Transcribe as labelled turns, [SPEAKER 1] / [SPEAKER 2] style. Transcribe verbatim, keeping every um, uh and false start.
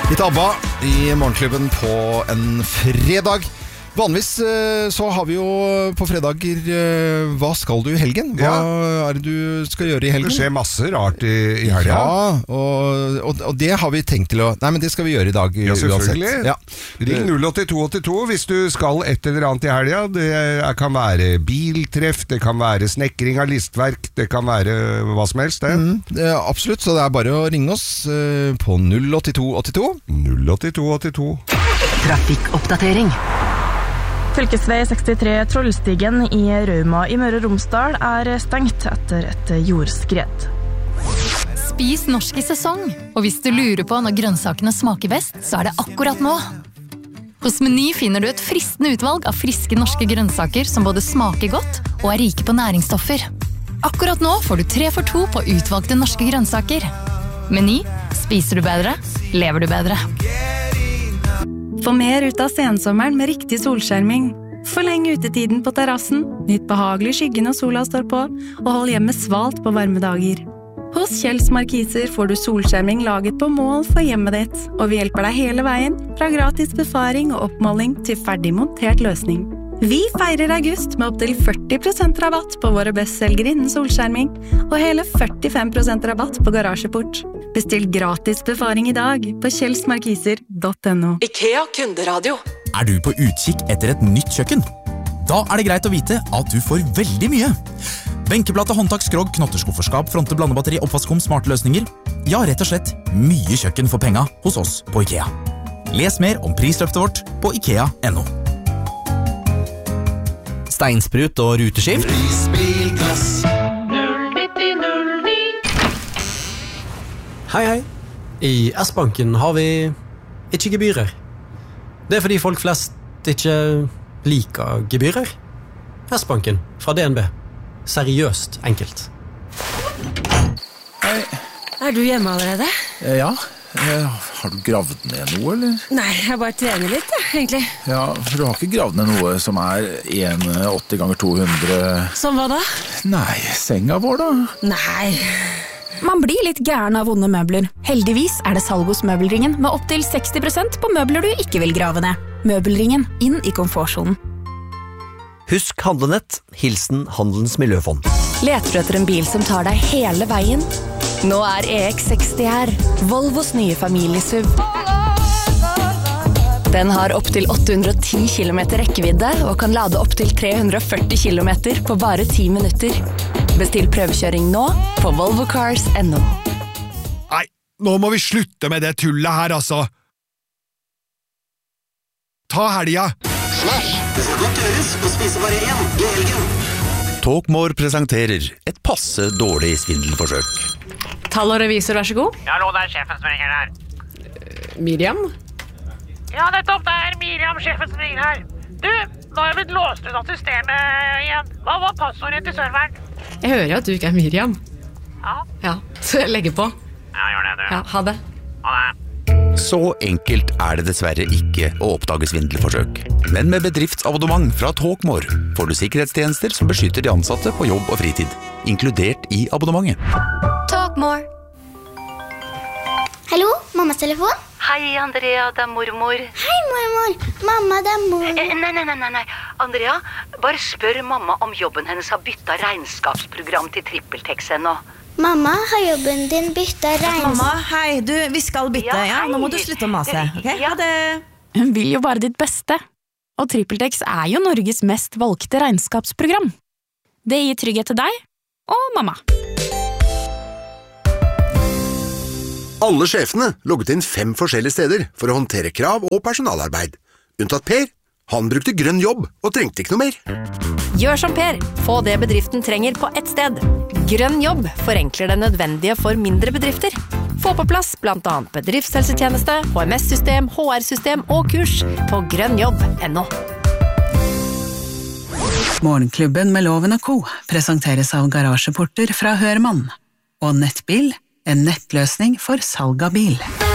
[SPEAKER 1] Litt ABBA i Morgenklubben på en fredag. Vanligvis så har vi jo på fredager, hva skal du i helgen? Hva ja. er det du skal gjøre i helgen?
[SPEAKER 2] Det skjer masse rart i, i helgen.
[SPEAKER 1] Ja, og, og, og det har vi tenkt til å... Nei, men det skal vi gjøre i dag
[SPEAKER 2] ja, selvfølgelig.
[SPEAKER 1] uansett. Ja.
[SPEAKER 2] Ring null åtte to åtte to hvis du skal et eller annet i helgen. Det kan være biltreff, det kan være snekring av listverk, det kan være hva som helst. Det.
[SPEAKER 1] Mm, det er absolutt, så det er bare å ringe oss på null åtte to åtte to.
[SPEAKER 2] null åtte to åtte to.
[SPEAKER 3] Trafikkoppdatering.
[SPEAKER 4] Fylkesvei sekstitre Trollstigen i Rauma i Møre og Romsdal er stengt etter et jordskred.
[SPEAKER 5] Spis norsk i sesong, og hvis du lurer på når grønnsakene smaker best, så er det akkurat nå. Hos Meny finner du et fristende utvalg av friske norske grønnsaker som både smaker godt og er rike på næringsstoffer. Akkurat nå får du tre for to på utvalgte norske grønnsaker. Meny, spiser du bedre, lever du bedre.
[SPEAKER 6] Få mer ut av sensommeren med riktig solskjerming. Forleng utetiden på terrassen, nytt behagelig skygge når sola står på, og hold hjemme svalt på varme dager. Hos Kjells Markiser får du solskjerming laget på mål for hjemmet ditt, og vi hjelper deg hele veien, fra gratis befaring og oppmåling til ferdig montert løsning. Vi feirer august med opp til førti prosent rabatt på våre bestselgere innen solskjerming, og hele førtifem prosent rabatt på garasjeport. Bestill gratis befaring i dag på kjelsmarkiser punktum no.
[SPEAKER 3] IKEA kunderadio.
[SPEAKER 7] Er du på utkikk etter et nytt kjøkken? Da er det greit å vite at du får veldig mye. Benkeplate, håndtak, skrog, knotterskufferskap, fronte, blandebatteri, oppvaskom, smarte løsninger. Ja, rett og slett mye kjøkken for penga hos oss på IKEA. Les mer om prisløftet vårt på ikea punktum no.
[SPEAKER 8] Steinsprut og ruteskift.
[SPEAKER 9] Prisbilgass
[SPEAKER 10] null nitti null ni.
[SPEAKER 11] Hei, hei. I S-banken har vi ikke gebyrer. Det er fordi folk flest ikke liker gebyrer. S-banken fra D N B. Seriøst enkelt.
[SPEAKER 12] Hei.
[SPEAKER 13] Er du hjemme allerede?
[SPEAKER 12] Ja. Har du gravd ned noe, eller?
[SPEAKER 13] Nei, jeg bare trener litt, egentlig.
[SPEAKER 12] Ja, for du har ikke gravd ned noe som er en komma åtti ganger to hundre...
[SPEAKER 13] Som hva da?
[SPEAKER 12] Nei, senga vår da.
[SPEAKER 13] Nei...
[SPEAKER 14] Man blir litt gæren av vonde møbler. Heldigvis er det salg hos Møbelringen med opp til seksti prosent på møbler du ikke vil grave ned. Møbelringen, inn i komfortzonen.
[SPEAKER 8] Husk handlenett, hilsen Handelens Miljøfond.
[SPEAKER 14] Leter du etter en bil som tar deg hele veien? Nå er E X seksti her, Volvos nye familiesuv. Den har opp til åtte hundre og ti kilometer rekkevidde og kan lade opp til tre hundre og førti kilometer på bare ti minutter. Bestill prøvekjøring nå på volvo cars punktum no.
[SPEAKER 2] Nei, nå må vi slutte med det tullet her, altså. Ta helga.
[SPEAKER 9] Smash, det skal godt gjøres å spise bare én i helgen.
[SPEAKER 7] Talkmore presenterer et passe dårlig svindelforsøk.
[SPEAKER 15] Tall og revisor, vær så god.
[SPEAKER 16] Ja, hallo, det er sjefen som ringer her.
[SPEAKER 15] Miriam?
[SPEAKER 16] Ja, nettopp, det er Miriam, sjefen som ringer her. Du, nå har jeg blitt låst ut av systemet igjen. Hva var passordet til serveren?
[SPEAKER 15] Jeg hører jo at du ikke er Miriam.
[SPEAKER 16] Ja.
[SPEAKER 15] Ja, så jeg legger på.
[SPEAKER 16] Ja, gjør det, du.
[SPEAKER 15] Ja, ha det.
[SPEAKER 16] Ha det.
[SPEAKER 7] Så enkelt er det dessverre ikke å oppdage svindelforsøk. Men med bedriftsabonnement fra Talkmore får du sikkerhetstjenester som beskytter de ansatte på jobb og fritid, inkludert i abonnementet.
[SPEAKER 17] Talkmore. Hallo, mammas telefon?
[SPEAKER 18] Hei, Andrea, det er mormor.
[SPEAKER 17] Hei, mormor. Mamma, det er mormor.
[SPEAKER 18] Eh, nei, nei, nei, nei. Andrea, bare spør mamma om jobben hennes har byttet regnskapsprogram til TrippelTex ennå.
[SPEAKER 17] Mamma, har jobben din byttet regnskap?
[SPEAKER 13] Mamma, hei, du, vi skal bytte, ja, ja? Nå må du slutte å mase, ok?
[SPEAKER 18] Ja,
[SPEAKER 13] det...
[SPEAKER 14] Hun vil jo bare ditt beste. Og TrippelTex er jo Norges mest valgte regnskapsprogram. Det gir trygghet til deg og mamma.
[SPEAKER 19] Alle sjefene logget inn fem forskjellige steder for å håndtere krav og personalarbeid. Unntatt Per. Han brukte grønn jobb og trengte ikke noe mer.
[SPEAKER 20] Gjør som Per. Få det bedriften trenger på ett sted. Grønn jobb forenkler det nødvendige for mindre bedrifter. Få på plass blant annet bedriftshelsetjeneste, H M S-system, H R-system og kurs på grønnjobb punktum no.
[SPEAKER 21] Morgenklubben med Loven og Co. presenteres av garasjeporter fra Hørmann. Og Nettbil, en nettløsning for salg av bil.